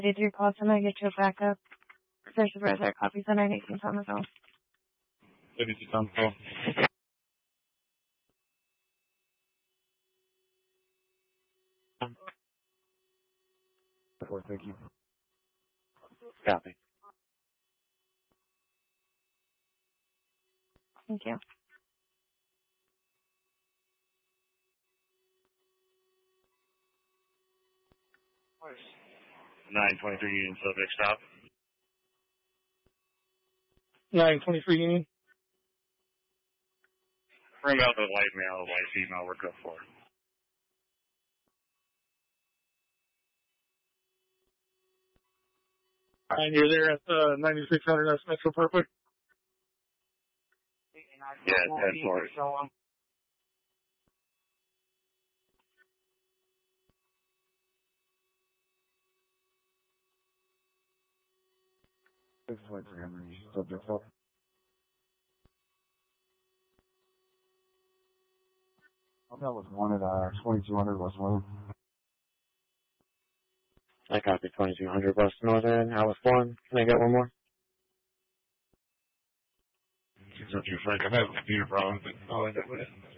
Did you call tonight get your backup? There's a brother copies on our nation's on the phone. 56 on the phone. Thank you. Copy. Thank you. Of course. 923 Union subject stop. 923 Union. Bring out the white male, white female we're good for. And you're there at 9600 S Metro Perfect? Yeah, 10 floors. This is like 300 subject stop. That was one at 2200 West Northern. I copy 2200 West Northern, Alice 1. Can I get one more? Except your friend, I have a computer problem, but I'll end up with it.